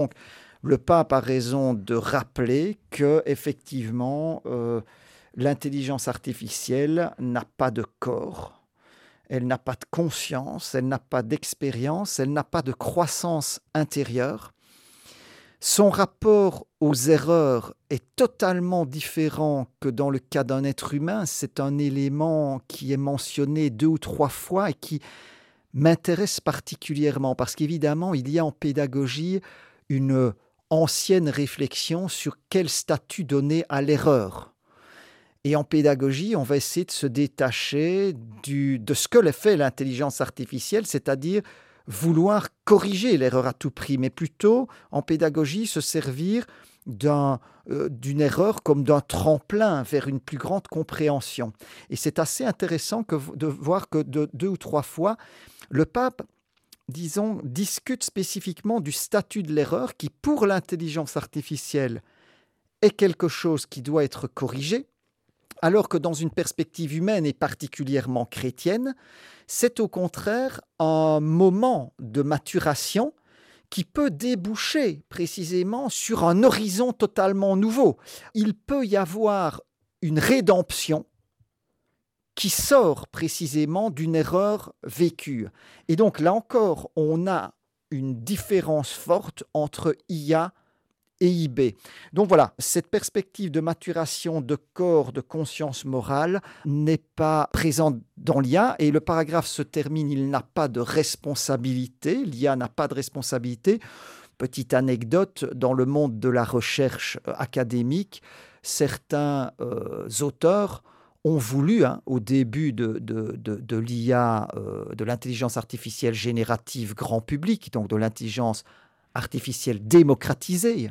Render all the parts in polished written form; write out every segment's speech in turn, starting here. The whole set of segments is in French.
Le pape a raison de rappeler que, effectivement, l'intelligence artificielle n'a pas de corps, elle n'a pas de conscience, elle n'a pas d'expérience, elle n'a pas de croissance intérieure. Son rapport aux erreurs est totalement différent que dans le cas d'un être humain. C'est un élément qui est mentionné 2 ou 3 fois et qui m'intéresse particulièrement parce qu'évidemment, il y a en pédagogie une ancienne réflexion sur quel statut donner à l'erreur. Et en pédagogie, on va essayer de se détacher de ce que fait l'intelligence artificielle, c'est-à-dire vouloir corriger l'erreur à tout prix, mais plutôt, en pédagogie, se servir d'une erreur comme d'un tremplin vers une plus grande compréhension. Et c'est assez intéressant de voir que 2 ou 3 fois, le pape, disons, discute spécifiquement du statut de l'erreur qui, pour l'intelligence artificielle, est quelque chose qui doit être corrigé, alors que dans une perspective humaine et particulièrement chrétienne, c'est au contraire un moment de maturation qui peut déboucher précisément sur un horizon totalement nouveau. Il peut y avoir une rédemption qui sort précisément d'une erreur vécue. Et donc là encore, on a une différence forte entre IA et IB. Donc voilà, cette perspective de maturation de corps, de conscience morale n'est pas présente dans l'IA et le paragraphe se termine, il n'a pas de responsabilité, l'IA n'a pas de responsabilité. Petite anecdote, dans le monde de la recherche académique, certains auteurs ont voulu, au début de l'IA, de l'intelligence artificielle générative grand public, donc de l'intelligence artificielle démocratisée,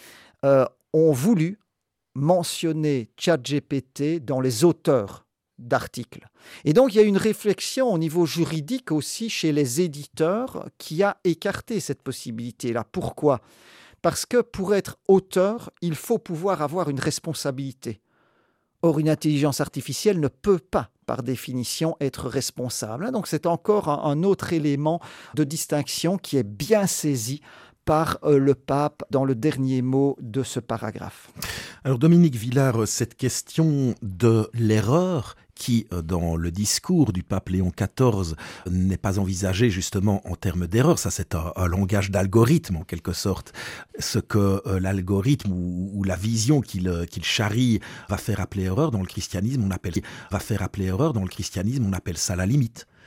ont voulu mentionner ChatGPT dans les auteurs d'articles. Et donc, il y a une réflexion au niveau juridique aussi chez les éditeurs qui a écarté cette possibilité-là. Pourquoi ? Parce que pour être auteur, il faut pouvoir avoir une responsabilité. Or, une intelligence artificielle ne peut pas, par définition, être responsable. Donc, c'est encore un autre élément de distinction qui est bien saisi par le pape dans le dernier mot de ce paragraphe. Alors Dominique Villard, cette question de l'erreur qui, dans le discours du pape Léon XIV, n'est pas envisagée justement en termes d'erreur. Ça, c'est un langage d'algorithme, en quelque sorte. Ce que l'algorithme ou la vision qu'il charrie va faire appeler erreur dans le christianisme, on appelle ça la limite.